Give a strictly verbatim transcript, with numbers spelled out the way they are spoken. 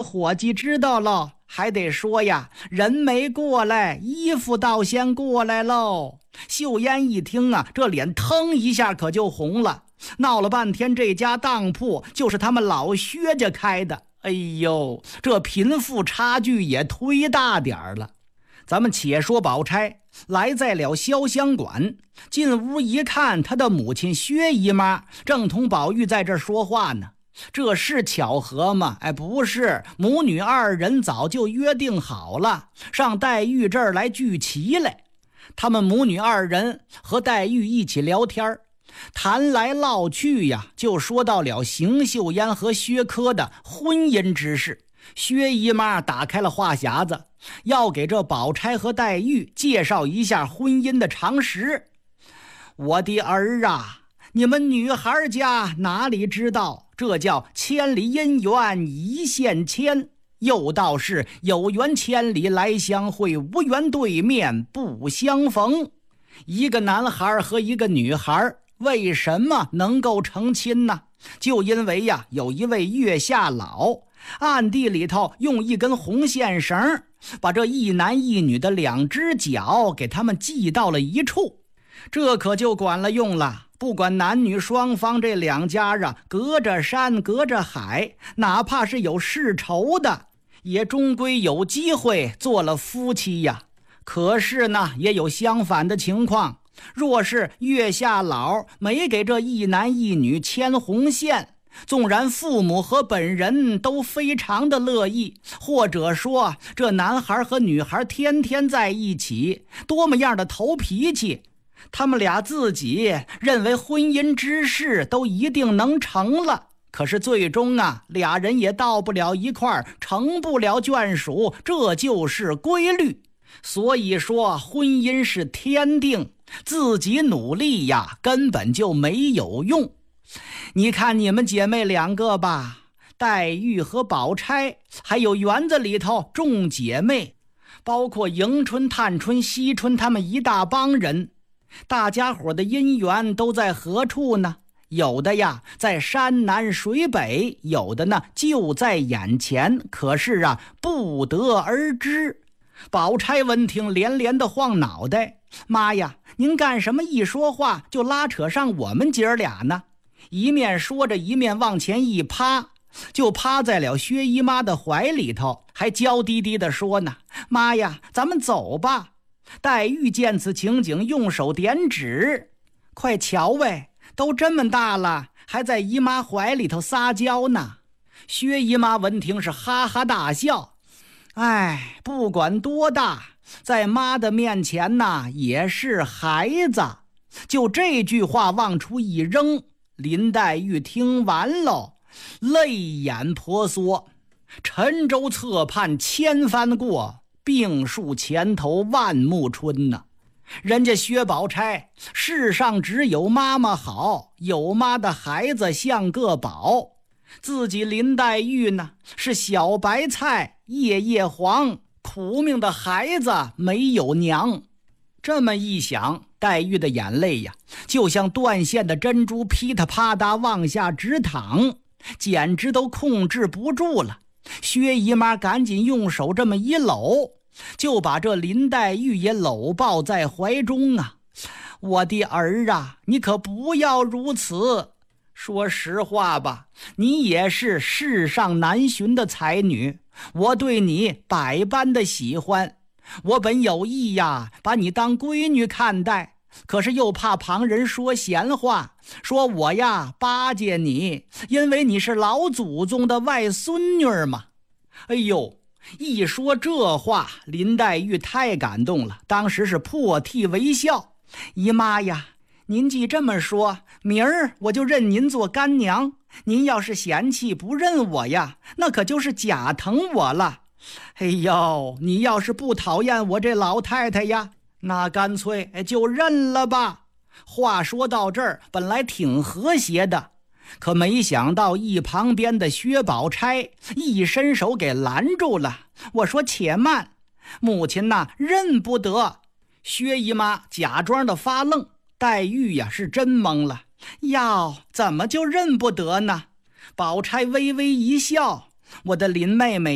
伙计知道了，还得说呀，人没过来，衣服倒先过来喽。秀烟一听啊，这脸腾一下可就红了，闹了半天这家当铺就是他们老薛家开的。哎呦，这贫富差距也忒大点儿了。咱们且说宝钗来在了潇湘馆，进屋一看，他的母亲薛姨妈正同宝玉在这儿说话呢。这是巧合吗？哎，不是，母女二人早就约定好了，上黛玉这儿来聚齐来。他们母女二人和黛玉一起聊天，谈来唠去呀，就说到了邢岫烟和薛科的婚姻之事。薛姨妈打开了话匣子，要给这宝钗和黛玉介绍一下婚姻的常识。我的儿啊，你们女孩家哪里知道，这叫千里姻缘一线牵，又道是有缘千里来相会，无缘对面不相逢。一个男孩和一个女孩为什么能够成亲呢？就因为呀，有一位月下老暗地里头用一根红线绳把这一男一女的两只脚给他们系到了一处，这可就管了用了。不管男女双方这两家啊，隔着山隔着海，哪怕是有世仇的，也终归有机会做了夫妻呀。可是呢，也有相反的情况，若是月下老没给这一男一女牵红线，纵然父母和本人都非常的乐意，或者说这男孩和女孩天天在一起，多么样的投脾气，他们俩自己认为婚姻之事都一定能成了，可是最终啊，俩人也到不了一块儿，成不了眷属，这就是规律。所以说婚姻是天定，自己努力呀根本就没有用。你看你们姐妹两个吧，黛玉和宝钗，还有园子里头众姐妹，包括迎春、探春、惜春他们一大帮人，大家伙的姻缘都在何处呢？有的呀在山南水北，有的呢就在眼前，可是啊不得而知。宝钗闻听连连的晃脑袋，妈呀，您干什么一说话就拉扯上我们姐儿俩呢？一面说着一面往前一趴，就趴在了薛姨妈的怀里头，还娇滴滴地说呢，妈呀，咱们走吧。黛玉见此情景，用手点指，快瞧喂，都这么大了，还在姨妈怀里头撒娇呢。薛姨妈闻听是哈哈大笑，哎，不管多大，在妈的面前呐也是孩子。就这句话往出一扔，林黛玉听完了，泪眼婆娑。沉舟侧畔千帆过，病树前头万木春呐、啊。人家薛宝钗，世上只有妈妈好，有妈的孩子像个宝。自己林黛玉呢，是小白菜叶叶黄，苦命的孩子没有娘。这么一想，黛玉的眼泪呀，就像断线的珍珠，噼嗒啪嗒往下直淌，简直都控制不住了。薛姨妈赶紧用手这么一搂，就把这林黛玉也搂抱在怀中啊。我的儿啊，你可不要如此。说实话吧，你也是世上难寻的才女，我对你百般的喜欢。我本有意呀，把你当闺女看待，可是又怕旁人说闲话，说我呀巴结你，因为你是老祖宗的外孙女嘛。哎呦，一说这话，林黛玉太感动了，当时是破涕为笑。姨妈呀，您既这么说，明儿我就认您做干娘，您要是嫌弃不认我呀，那可就是假疼我了。哎呦，你要是不讨厌我这老太太呀，那干脆就认了吧。话说到这儿，本来挺和谐的，可没想到一旁边的薛宝钗一伸手给拦住了。我说且慢，母亲呐，认不得。薛姨妈假装的发愣，黛玉呀是真懵了，哟，怎么就认不得呢？宝钗微微一笑，我的林妹妹